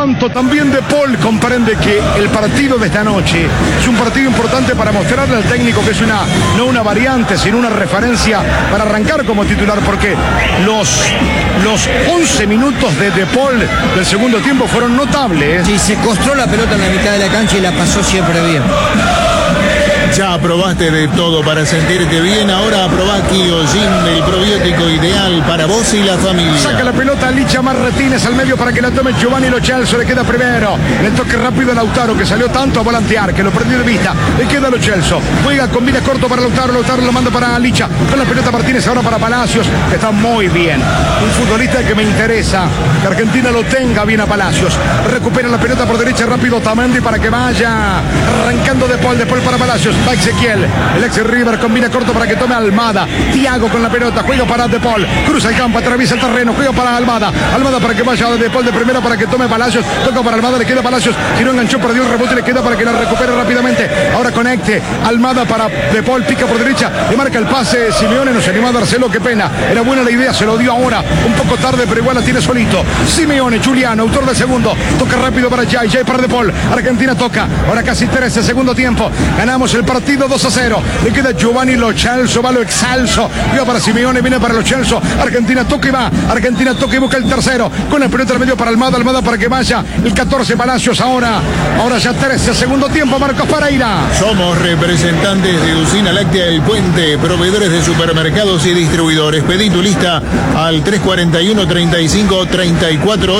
tanto, también De Paul comprende que el partido de esta noche es un partido importante para mostrarle al técnico que es no una variante, sino una referencia para arrancar como titular, porque los 11 minutos de De Paul del segundo tiempo fueron notables. Sí, se costró la pelota en la mitad de la cancha y la pasó siempre bien. Ya probaste de todo para sentirte bien, ahora probá Kyojin, el probiótico ideal para vos y la familia. Saca la pelota Licha Martínez al medio para que la tome Giovanni Lo Celso, le queda primero. El toque rápido a Lautaro, que salió tanto a volantear, que lo perdió de vista. Le queda Lo Celso, juega, combina corto para Lautaro lo manda para Licha. Con la pelota Martínez ahora para Palacios, que está muy bien. Un futbolista que me interesa, que Argentina lo tenga bien a Palacios. Recupera la pelota por derecha rápido Otamendi para que vaya arrancando De Paul para Palacios. Va Ezequiel, el ex River combina corto para que tome Almada. Thiago con la pelota, juega para De Paul, cruza el campo, atraviesa el terreno, juega para Almada para que vaya De Paul de primera para que tome Palacios, toca para Almada, le queda Palacios, giró, enganchó, perdió el rebote, le queda para que la recupere rápidamente. Ahora conecte Almada para De Paul, pica por derecha, le marca el pase Simeone, no se animó a dárselo, qué pena, era buena la idea, se lo dio ahora, un poco tarde, pero igual la tiene solito. Simeone, Giuliano, autor del segundo, toca rápido para Jay para De Paul, Argentina toca, ahora casi 13 segundo tiempo, ganamos el partido 2-0. Le queda Giovanni Lo Celso, va Lo Excelso, viene para Simeone, viene para Lo Celso. Argentina toca y va, Argentina toca y busca el tercero. Con el pelota al medio para Almada para que vaya el 14 Palacios ahora ya 13 segundo tiempo. Marcos Pereira. Somos representantes de Usina Láctea El Puente, proveedores de supermercados y distribuidores. Pedí tu lista al 341 35 34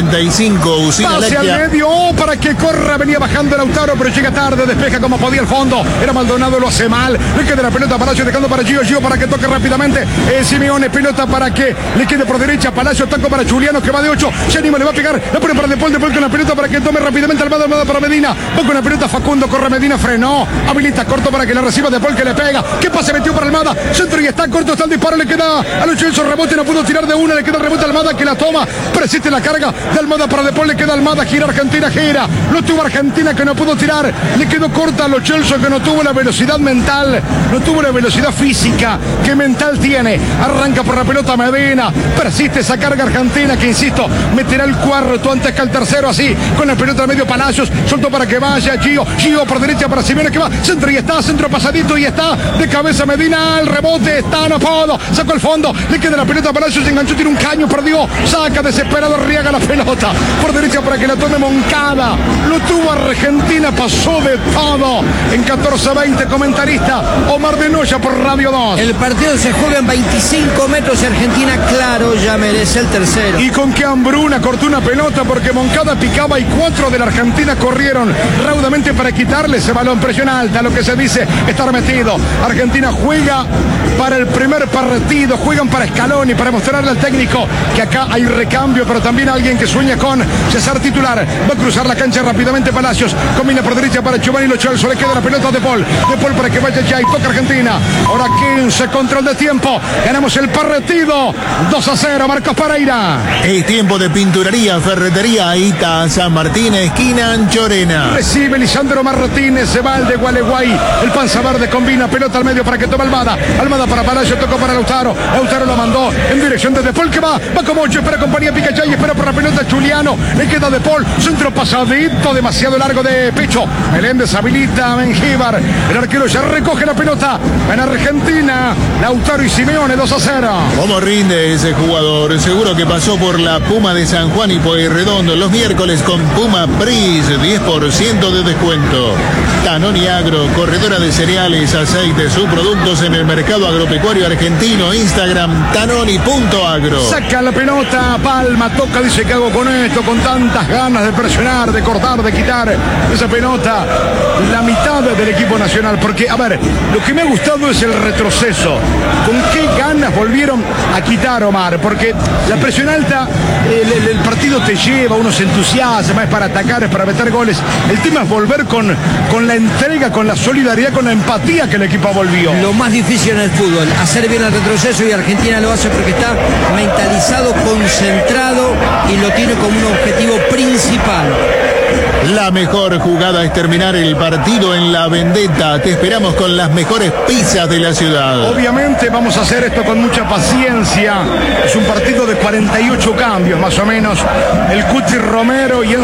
895. Usina Pase Láctea al medio para que corra, venía bajando Lautaro, pero llega tarde, despeja como podía el fondo. Era Maldonado, lo hace mal, le queda la pelota a Palacio, dejando para Gio para que toque rápidamente. Simeone, pelota para que le quede por derecha. Palacio, taco para Giuliano, que va de 8. Se anima, le va a pegar, la pone para De Paul con la pelota para que tome rápidamente Almada para Medina. Va con la pelota Facundo, corre Medina, frenó, habilita corto para que la reciba De Paul, que le pega. ¿Qué pase metió para Almada? Centro y está corto, está el disparo, le queda a Lo Celso, rebote, no pudo tirar de una, le queda el rebote a Almada, que la toma, persiste la carga de Almada para De Paul, le queda Almada, gira Argentina, gira. Lo tuvo Argentina, que no pudo tirar, le quedó corta a Lo Celso, que no tuvo la velocidad mental, no tuvo la velocidad física que mental tiene. Arranca por la pelota Medina, persiste esa carga argentina, que insisto, meterá el cuarto antes que el tercero, así, con la pelota al medio Palacios, soltó para que vaya Gio por derecha para Simeone, que va, centro y está, centro pasadito y está, de cabeza Medina, el rebote está, no puedo, sacó el fondo, le queda la pelota a Palacios, enganchó, tiene un caño, perdió, saca desesperado, riega la pelota, por derecha para que la tome Moncada, lo tuvo Argentina, pasó de todo, en 14-20, comentarista Omar de Noya por Radio 2. El partido se juega en 25 metros y Argentina, claro, ya merece el tercero. Y con qué hambruna cortó una pelota, porque Moncada picaba y 4 de la Argentina corrieron raudamente para quitarle ese balón. Presión alta, lo que se dice estar metido. Argentina juega para el primer partido, juegan para Scaloni, para mostrarle al técnico que acá hay recambio, pero también alguien que sueña con César titular. Va a cruzar la cancha rápidamente Palacios, combina por derecha para Giovanni Lo Celso, le queda la pelota a De Paul para que vaya ya y toca Argentina. Ahora 15, control de tiempo, ganamos el partido 2-0, Marcos Pereira. Es tiempo de pinturería, ferretería Aita, San Martín, esquina Anchorena. Recibe Lisandro Martínez, se va el de Gualeguay, el panza verde combina, pelota al medio para que tome Almada para Palacio, tocó para Lautaro lo mandó en dirección de Paul, que va como 8, espera compañía, pica y espera por la pelota Giuliano, le queda De Paul, centro pasadito, demasiado largo de pecho, Meléndez habilita a Mengíbar, el arquero ya recoge la pelota, en Argentina, Lautaro y Simeone 2-0. ¿Cómo rinde ese jugador? Seguro que pasó por la Puma de San Juan y Pueyrredón los miércoles con Puma Pris, 10% de descuento. Danoni Agro, corredora de cereales, aceites, subproductos en el mercado agropecuario argentino. Instagram, danoni.agro. Saca la pelota, Palma, toca, dice, ¿qué hago con esto? Con tantas ganas de presionar, de cortar, de quitar esa pelota. La mitad del equipo nacional, porque, a ver, lo que me ha gustado es el retroceso. ¿Con qué ganas volvieron a quitar, Omar? Porque la presión alta, el partido te lleva, uno se entusiasma, es para atacar, es para meter goles. El tema es volver con la entrega, con la solidaridad, con la empatía que el equipo volvió. Lo más difícil en el fútbol, hacer bien el retroceso, y Argentina lo hace porque está mentalizado, concentrado y lo tiene como un objetivo principal. La mejor jugada es terminar el partido en La Vendetta. Te esperamos con las mejores pizzas de la ciudad. Obviamente vamos a hacer esto con mucha paciencia. Es un partido de 48 cambios más o menos. El Cuti Romero y